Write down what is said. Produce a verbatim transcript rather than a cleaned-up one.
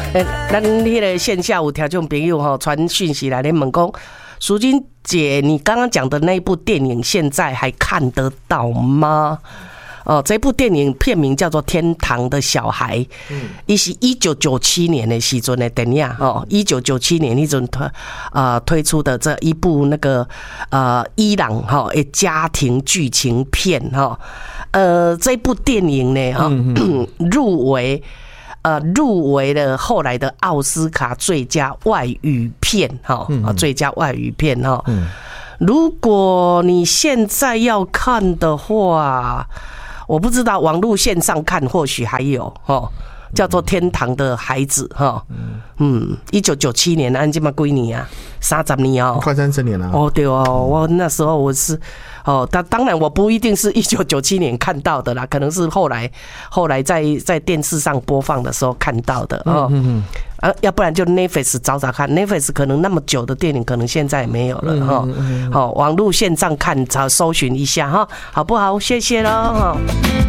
诶，咱迄个线下有听众朋友吼传讯息来，咧问讲，淑君姐，你刚刚讲的那部电影现在还看得到吗？哦，这部电影片名叫做《天堂的小孩》，嗯，伊是一九九七年的时阵的电影哦，一九九七年那阵推呃推出的这一部那个呃伊朗哈的家庭剧情片哈，呃，这部电影呢哈、哦、入围。呃，入围了后来的奥斯卡最佳外语片哈，啊，最佳外语片哈。如果你现在要看的话，我不知道网络线上看或许还有哈，叫做《天堂的孩子》哈。嗯，一九九七年，安这么几年啊？三十年哦， 快三十年了。 哦，对哦，我那时候我是。哦，但当然我不一定是一九九七年看到的啦，可能是后来后来在在电视上播放的时候看到的哦。嗯嗯啊，要不然就 Netflix 找找看 ，Netflix 可能那么久的电影，可能现在也没有了哈。好、哦，网络线上看，找搜寻一下哈，好不好？谢谢喽哈。